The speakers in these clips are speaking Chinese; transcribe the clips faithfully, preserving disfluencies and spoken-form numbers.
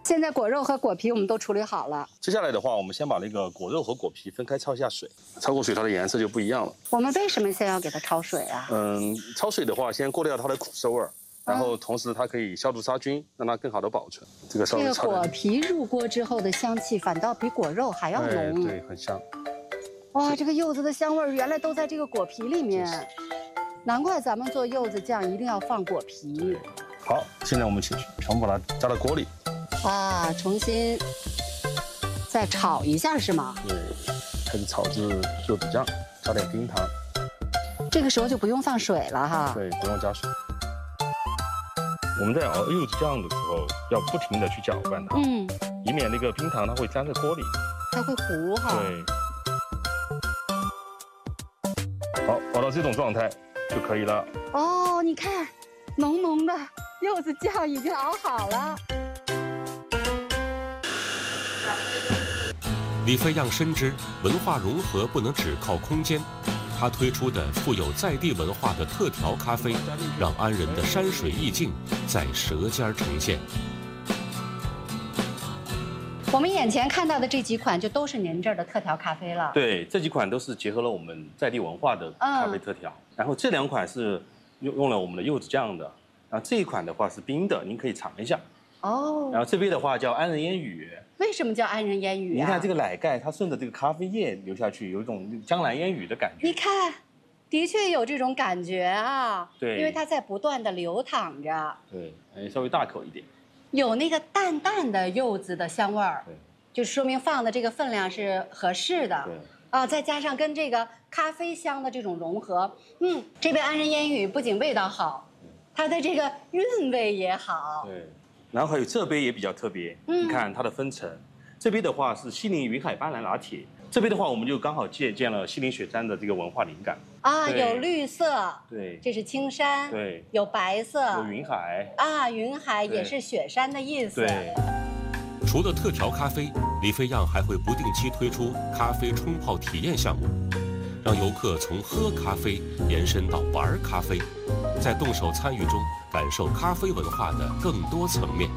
现在果肉和果皮我们都处理好了。 接下来的话，我们先把那个果肉和果皮分开焯一下水，焯过水它的颜色就不一样了。 我们为什么先要给它焯水啊？ 嗯，焯水的话，先过掉它的苦涩味儿，然后同时它可以消毒杀菌，让它更好的保存。这个稍微这个果皮入锅之后的香气反倒比果肉还要浓， 对，很香。 哇，这个柚子的香味儿原来都在这个果皮里面，难怪咱们做柚子酱一定要放果皮。 好，现在我们全全部把它加到锅里。 啊，重新再炒一下是吗？ 对，开始炒制柚子酱，加点冰糖。 这个时候就不用放水了哈。 对，不用加水。我们在熬柚子酱的时候，要不停的去搅拌它，嗯，以免那个冰糖它会粘在锅里， 它会糊哈。 对。好，熬到这种状态就可以了。 哦，你看，浓浓的柚子酱已经熬好了。 李飞扬深知文化融合不能只靠空间，他推出的富有在地文化的特调咖啡，让安仁的山水意境在舌尖呈现。 我们眼前看到的这几款就都是您这儿的特调咖啡了。 对，这几款都是结合了我们在地文化的咖啡特调，嗯、然后这两款是用用了我们的柚子酱的，然后这一款的话是冰的，您可以尝一下。哦。然后这杯的话叫安仁烟雨。 为什么叫安仁烟雨啊？ 您看这个奶盖，它顺着这个咖啡液流下去，有一种江南烟雨的感觉。 你看，的确有这种感觉啊。 对， 因为它在不断的流淌着。 对，哎，稍微大口一点。 有那个淡淡的柚子的香味儿。对，就说明放的这个分量是合适的。 对。 啊，再加上跟这个咖啡香的这种融合，嗯，这杯安仁烟雨不仅味道好，它的这个韵味也好。 对。然后还有这杯也比较特别，嗯、你看它的分层，这杯的话是西林云海斑斓拿铁，这杯的话我们就刚好借鉴了西林雪山的这个文化灵感啊，有绿色， 对， 这是青山， 对， 有白色， 有云海啊，云海也是雪山的意思。 对。 除了特调咖啡，李飞扬还会不定期推出咖啡冲泡体验项目，让游客从喝咖啡延伸到玩咖啡，在动手参与中感受咖啡文化的更多层面。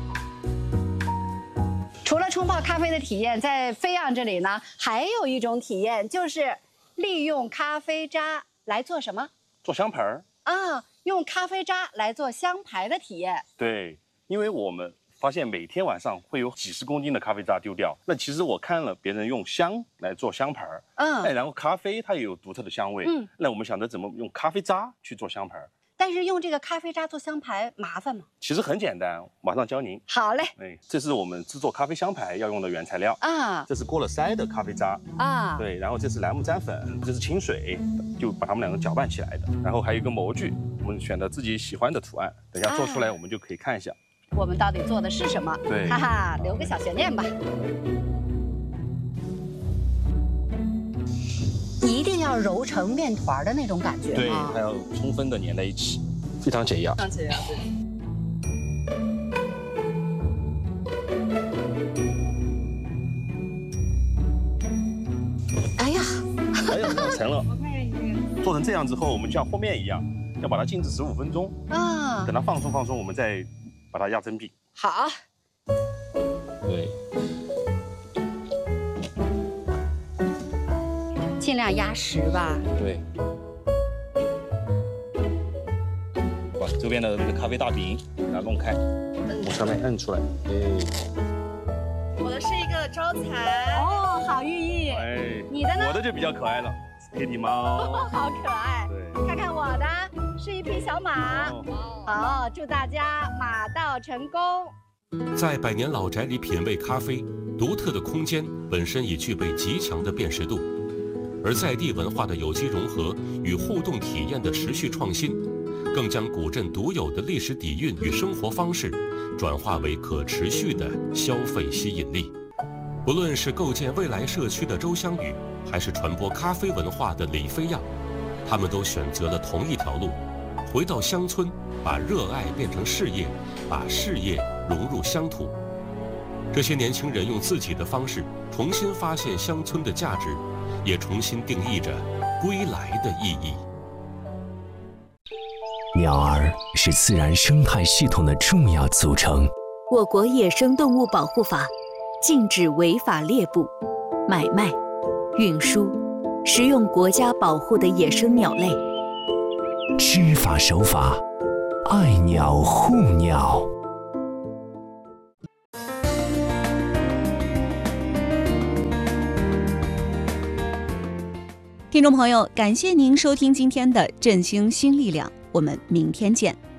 除了冲泡咖啡的体验，在飞扬这里呢，还有一种体验，就是利用咖啡渣来做什么？ 做香牌儿啊，用咖啡渣来做香牌的体验。 对，因为我们发现每天晚上会有几十公斤的咖啡渣丢掉。那其实我看了别人用香来做香牌儿，嗯，哎，然后咖啡它也有独特的香味，嗯，那我们想着怎么用咖啡渣去做香牌儿。 但是用这个咖啡渣做香牌麻烦吗？ 其实很简单，马上教您。 好嘞。 哎，这是我们制作咖啡香牌要用的原材料啊，这是过了筛的咖啡渣啊，对，然后这是莱姆粘粉，这是清水，就把它们两个搅拌起来的。然后还有一个模具，我们选择自己喜欢的图案，等一下做出来我们就可以看一下。 我们到底做的是什么？ 对， 哈哈，留个小悬念吧。一定要揉成面团的那种感觉。 对，还要充分的粘在一起，非常解压。 非常解压，对。哎呀， 哎呀，做成了。做成这样之后，我们就像和面一样，要把它静置十五分钟啊，等它放松放松，我们再把它压成饼。 好。 对。 尽量压实吧。 对。把这边的那个咖啡大饼给它弄开，往上面摁出来。哎。 我的是一个招财。 哦，好寓意。 哎， 你的呢？ 我的就比较可爱了，黑底猫。 哦，好可爱。 对。 看看我的，是一匹小马。哦。好，祝大家马到成功。 在百年老宅里品味咖啡，独特的空间本身已具备极强的辨识度。而在地文化的有机融合与互动体验的持续创新，更将古镇独有的历史底蕴与生活方式，转化为可持续的消费吸引力。不论是构建未来社区的周香宇，还是传播咖啡文化的李飞扬，他们都选择了同一条路，回到乡村，把热爱变成事业，把事业融入乡土。这些年轻人用自己的方式重新发现乡村的价值，也重新定义着归来的意义。 鸟儿是自然生态系统的重要组成， 我国野生动物保护法禁止违法猎捕、买卖、运输、食用国家保护的野生鸟类。 知法守法，爱鸟护鸟。 听众朋友，感谢您收听今天的振兴新力量，我们明天见。